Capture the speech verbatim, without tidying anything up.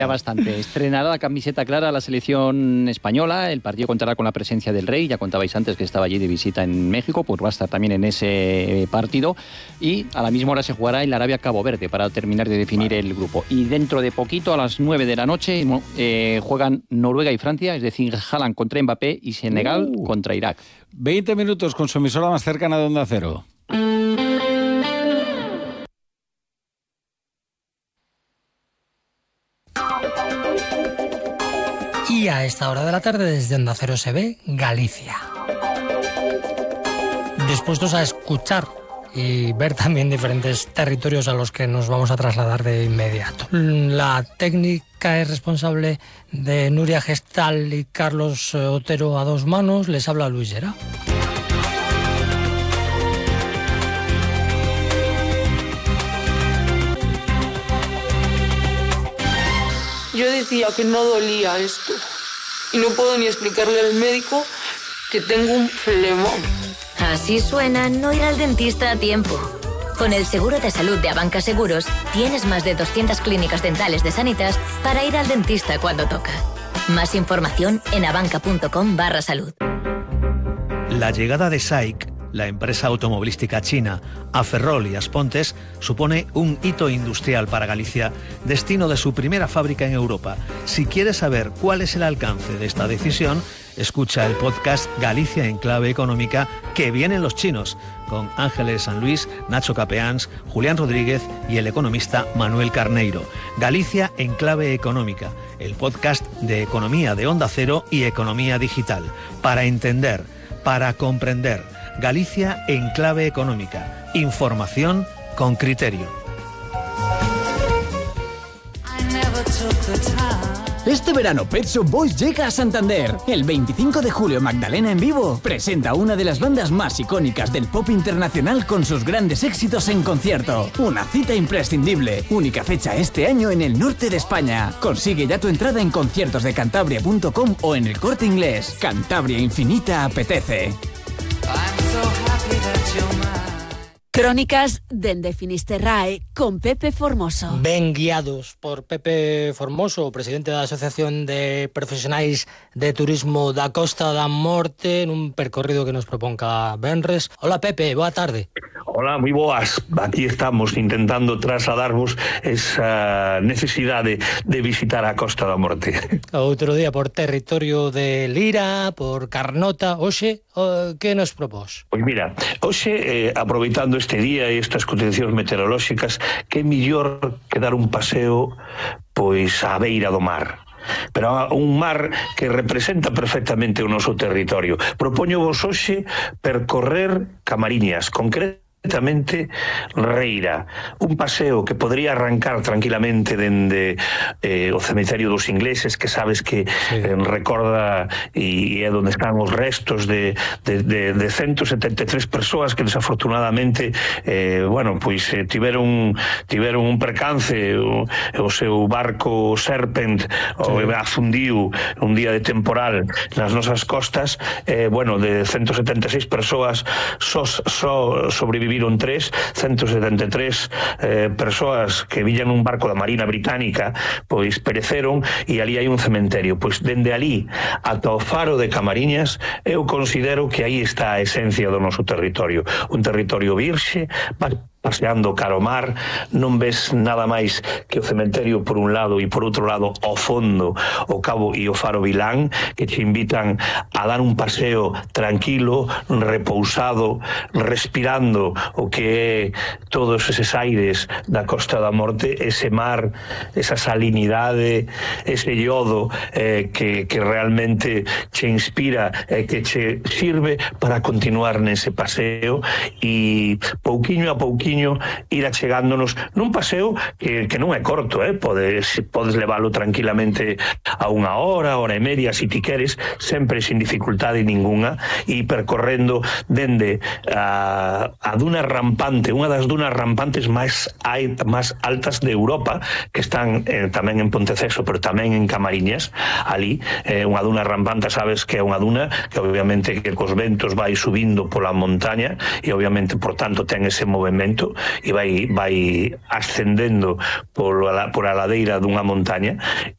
Bastante. Estrenará la camiseta clara la selección española. El partido contará con la presencia del Rey. Ya contabais antes que estaba allí de visita en México, pues va a estar también en ese partido. Y a la misma hora se jugará en la Arabia-Cabo Verde para terminar de definir el grupo. Y dentro de poquito, a las nueve de la noche, eh, juegan Noruega y Francia, es decir, Haaland contra Mbappé y Senegal uh. contra Irak. veinte minutos con su emisora más cercana de Onda Cero. Y a esta hora de la tarde desde Onda Cero se ve Galicia. Dispuestos a escuchar y ver también diferentes territorios a los que nos vamos a trasladar de inmediato. La técnica es responsable de Nuria Gestal y Carlos Otero a dos manos. Les habla Luis Llera. Yo decía que no dolía esto y no puedo ni explicarle al médico que tengo un flemón. Así suena no ir al dentista a tiempo. Con el seguro de salud de Abanca Seguros tienes más de doscientas clínicas dentales de Sanitas para ir al dentista cuando toca. Más información en abanca.com barra salud. La llegada de S A I C, la empresa automovilística china, a Ferrol y Aspontes, supone un hito industrial para Galicia, destino de su primera fábrica en Europa. Si quieres saber cuál es el alcance de esta decisión, escucha el podcast Galicia en clave económica, que vienen los chinos, con Ángeles San Luis, Nacho Capeáns, Julián Rodríguez y el economista Manuel Carneiro. Galicia en clave económica, el podcast de economía de Onda Cero y economía digital. Para entender, para comprender. Galicia en clave económica. Información con criterio. Este verano Pet Shop Boys llega a Santander. El veinticinco de julio Magdalena en vivo presenta una de las bandas más icónicas del pop internacional con sus grandes éxitos en concierto. Una cita imprescindible. Única fecha este año en el norte de España. Consigue ya tu entrada en conciertos de cantabria punto com o en el Corte Inglés. Cantabria Infinita apetece. Crónicas dende Finisterrae con Pepe Formoso. Ben guiados por Pepe Formoso, presidente da Asociación de Profesionais de Turismo da Costa da Morte, nun percorrido que nos proponga Benres. Hola Pepe, boa tarde. Hola, moi boas. Aquí estamos intentando trasladarvos esa necesidade de visitar a Costa da Morte. Outro día por territorio de Lira, por Carnota. Oxe, que nos propós? Pois mira, hoxe, eh, aproveitando este día e estas condicións meteorolóxicas, que mellor que dar un paseo pois á beira do mar. Pero un mar que representa perfectamente o noso territorio. Propoño vos hoxe percorrer Camariñas, concretamente Concretamente Reira, un paseo que podría arrancar tranquilamente dende eh, o cemiterio dos ingleses, que sabes que sí. eh, recorda e é onde están os restos de, de, de, de ciento setenta e tres persoas que desafortunadamente eh, bueno, pois eh, tiveron tiveron un percance, o, o seu barco Serpent sí. o afundiu un día de temporal nas nosas costas. eh, bueno, de ciento setenta e seis persoas só so, so sobreviviron viviron tres, ciento setenta e tres eh, persoas que villan un barco da Marina Británica, pois pereceron, e ali hai un cementerio. Pois dende ali ata o faro de Camariñas, eu considero que aí está a esencia do noso territorio. Un territorio virxe, paseando cara ao mar, non ves nada máis que o cementerio por un lado e por outro lado ao fondo o cabo e o faro Vilán, que te invitan a dar un paseo tranquilo, repousado, respirando o que é todos eses aires da Costa da Morte, ese mar, esa salinidade, ese iodo eh, que, que realmente che inspira e eh, que che sirve para continuar nese paseo e pouquiño a pouquiño ir achegándonos nun paseo que, que non é corto, eh? podes, podes leválo tranquilamente a unha hora, hora e media, se ti queres, sempre sin dificultade ninguna, e percorrendo dende a, a duna rampante, unha das dunas rampantes máis, máis altas de Europa, que están eh, tamén en Ponteceso, pero tamén en Camariñas, ali, eh, unha duna rampante, sabes que é unha duna que obviamente que cos ventos vai subindo pola montaña e obviamente, por tanto, ten ese movimento e vai vai ascendendo por a, por a ladeira dunha montaña,